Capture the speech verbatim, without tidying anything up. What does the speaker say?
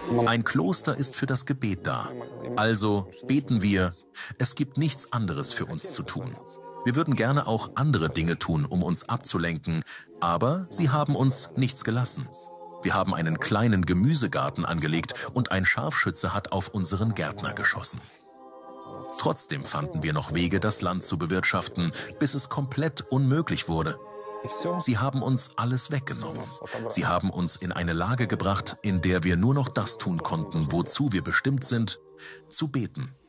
Ein Kloster ist für das Gebet da. Also beten wir. Es gibt nichts anderes für uns zu tun. Wir würden gerne auch andere Dinge tun, um uns abzulenken, aber sie haben uns nichts gelassen. Wir haben einen kleinen Gemüsegarten angelegt und ein Scharfschütze hat auf unseren Gärtner geschossen. Trotzdem fanden wir noch Wege, das Land zu bewirtschaften, bis es komplett unmöglich wurde. Sie haben uns alles weggenommen. Sie haben uns in eine Lage gebracht, in der wir nur noch das tun konnten, wozu wir bestimmt sind, zu beten.